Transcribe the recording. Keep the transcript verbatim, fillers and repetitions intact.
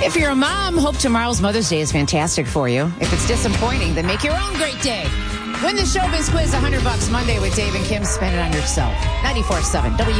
If you're a mom, hope tomorrow's Mother's Day is fantastic for you. If it's disappointing, then make your own great day. Win the Showbiz Quiz one hundred bucks Monday with Dave and Kim. Spend it on yourself. ninety-four seven W